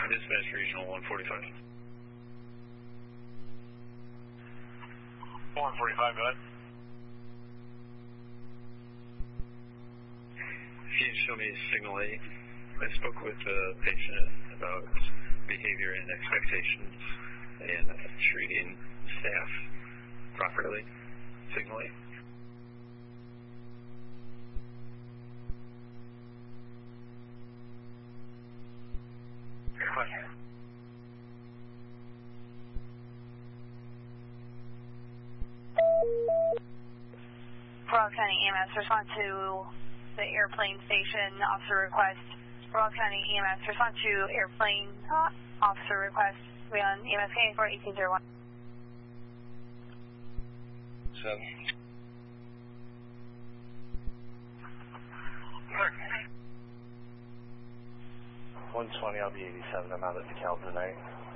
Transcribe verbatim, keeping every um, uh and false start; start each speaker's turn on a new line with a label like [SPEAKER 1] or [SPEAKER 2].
[SPEAKER 1] Dispatch Regional one forty-five.
[SPEAKER 2] one forty-five, go ahead.
[SPEAKER 1] If you show me signal eight, I spoke with the patient about behavior and expectations and uh, treating staff properly. Signal eight.
[SPEAKER 3] Royal County E M S, respond to the airplane station officer request. Royal County E M S, respond to airplane uh, officer request. We on E M S K for eighteen zero one.
[SPEAKER 1] Seven.
[SPEAKER 4] one twenty, I'll be eighty-seven. I'm out at DeKalb tonight.